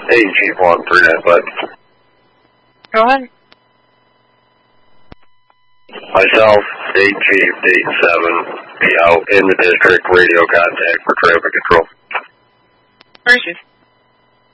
Hey, Chief 139, Go ahead. Myself, State Chief, Date 7, be out in the district, radio contact for traffic control. Where is you?